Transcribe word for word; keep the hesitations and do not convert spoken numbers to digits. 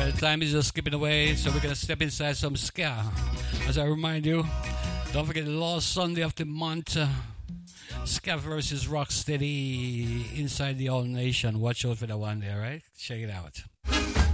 Well, time is just skipping away, so we're gonna step inside some ska. As I remind you, don't forget the last Sunday of the month, uh, Ska versus Rocksteady inside the All Nation. Watch out for the one there, right? Check it out.